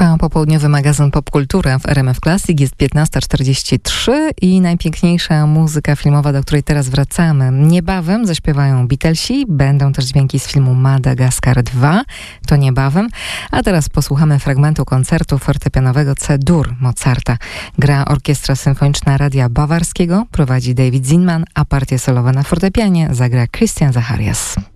Trwa popołudniowy magazyn Popkultura w RMF Classic. Jest 15:43 i najpiękniejsza muzyka filmowa, do której teraz wracamy. Niebawem zaśpiewają Beatlesi, będą też dźwięki z filmu Madagaskar 2, to niebawem. A teraz posłuchamy fragmentu koncertu fortepianowego C-dur Mozarta. Gra Orkiestra Symfoniczna Radia Bawarskiego, prowadzi David Zinman, a partie solowe na fortepianie zagra Christian Zacharias.